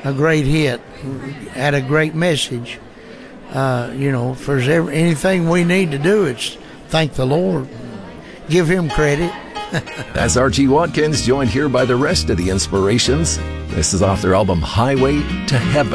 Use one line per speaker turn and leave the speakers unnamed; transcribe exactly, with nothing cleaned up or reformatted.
a great hit, had a great message. Uh, you know, if there's ever anything we need to do, it's thank the Lord, give Him credit.
That's Archie Watkins, joined here by the rest of the Inspirations. This is off their album Highway to Heaven.